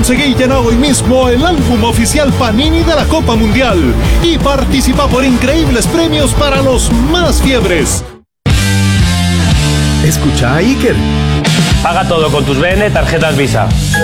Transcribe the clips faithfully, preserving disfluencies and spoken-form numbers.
Conseguí ya hoy mismo el álbum oficial Panini de la Copa Mundial y participa por increíbles premios para los más fiebres. Escucha a Iker. Paga todo con tus B N, tarjetas Visa.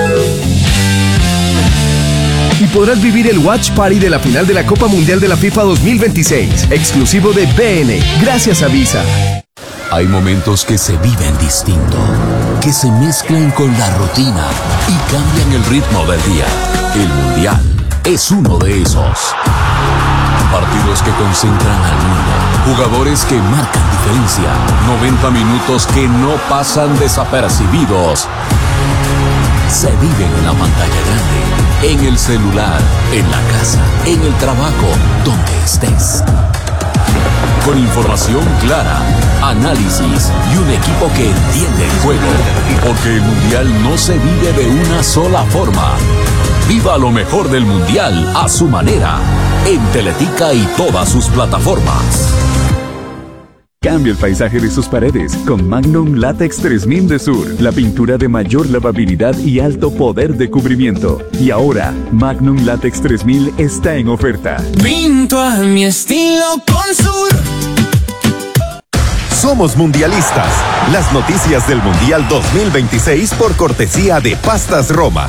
Y podrás vivir el Watch Party de la final de la Copa Mundial de la FIFA dos mil veintiséis, exclusivo de B N, gracias a Visa. Hay momentos que se viven distinto, que se mezclan con la rutina y cambian el ritmo del día. El Mundial es uno de esos. Partidos que concentran al mundo, jugadores que marcan diferencia, noventa minutos que no pasan desapercibidos. Se viven en la pantalla grande, en el celular, en la casa, en el trabajo, donde estés. Con información clara, análisis y un equipo que entiende el juego. Porque el Mundial no se vive de una sola forma. Viva lo mejor del Mundial a su manera, en Teletica y todas sus plataformas. Cambia el paisaje de sus paredes con Magnum Latex tres mil de Sur, la pintura de mayor lavabilidad y alto poder de cubrimiento. Y ahora, Magnum Latex tres mil está en oferta. Pinto a mi estilo con Sur. Somos mundialistas. Las noticias del Mundial dos mil veintiséis por cortesía de Pastas Roma.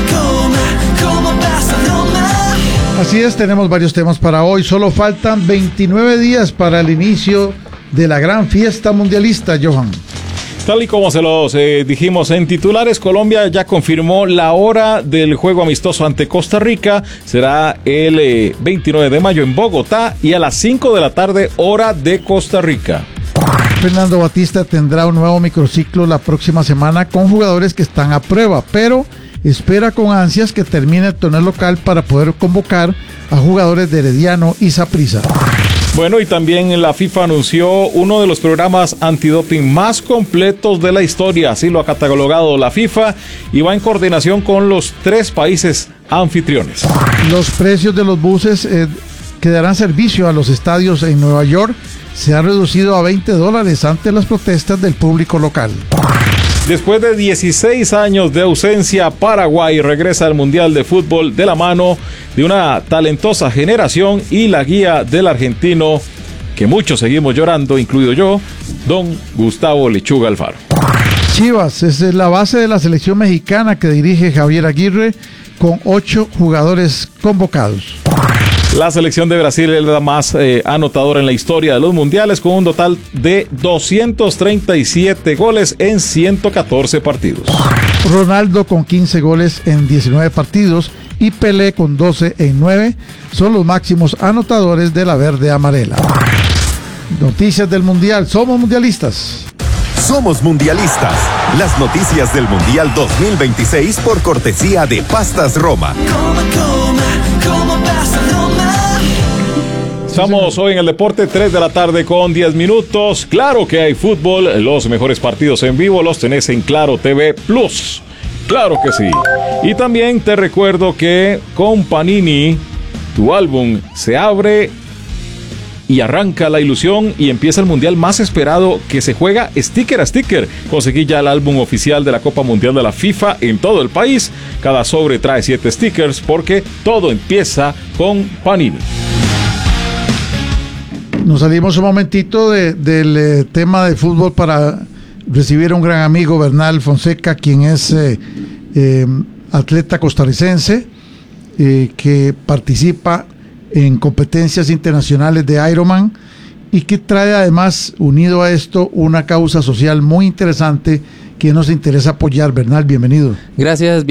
Así es, tenemos varios temas para hoy. Solo faltan veintinueve días para el inicio de la gran fiesta mundialista, Johan. Tal y como se los eh, dijimos en titulares, Colombia ya confirmó la hora del juego amistoso ante Costa Rica. Será el eh, veintinueve de mayo en Bogotá y a las cinco de la tarde, hora de Costa Rica. Fernando Batista tendrá un nuevo microciclo la próxima semana con jugadores que están a prueba, pero espera con ansias que termine el torneo local para poder convocar a jugadores de Herediano y Saprissa. Bueno, y también la FIFA anunció uno de los programas antidoping más completos de la historia, así lo ha catalogado la FIFA, y va en coordinación con los tres países anfitriones. Los precios de los buses eh, que darán servicio a los estadios en Nueva York se han reducido a veinte dólares ante las protestas del público local. Después de dieciséis años de ausencia, Paraguay regresa al Mundial de Fútbol de la mano de una talentosa generación y la guía del argentino, que muchos seguimos llorando, incluido yo, don Gustavo Lechuga Alfaro. Chivas es la base de la selección mexicana que dirige Javier Aguirre, con ocho jugadores convocados. La selección de Brasil es la más eh, anotadora en la historia de los mundiales, con un total de doscientos treinta y siete goles en ciento catorce partidos. Ronaldo con quince goles en diecinueve partidos y Pelé con doce en nueve son los máximos anotadores de la verde amarela. Noticias del mundial, somos mundialistas. Somos mundialistas. Las noticias del Mundial dos mil veintiséis por cortesía de Pastas Roma. Estamos hoy en el deporte, tres de la tarde con diez minutos. Claro que hay fútbol, los mejores partidos en vivo los tenés en Claro T V Plus. Claro que sí. Y también te recuerdo que con Panini, tu álbum se abre y arranca la ilusión y empieza el mundial más esperado, que se juega sticker a sticker. Conseguí ya el álbum oficial de la Copa Mundial de la FIFA en todo el país. Cada sobre trae siete stickers porque todo empieza con Panini. Nos salimos un momentito de, del eh, tema de fútbol para recibir a un gran amigo, Bernal Fonseca, quien es eh, eh, atleta costarricense eh, que participa en competencias internacionales de Ironman y que trae además, unido a esto, una causa social muy interesante que nos interesa apoyar. Bernal, bienvenido. Gracias.